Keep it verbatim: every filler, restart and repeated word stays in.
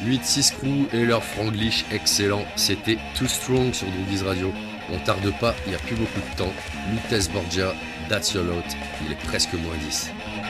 huit six crew et leur franglish excellent, c'était Too Strong sur Groovies Radio. On tarde pas, il n'y a plus beaucoup de temps. Lutez Borgia, That's Your Lot, il est presque moins dix.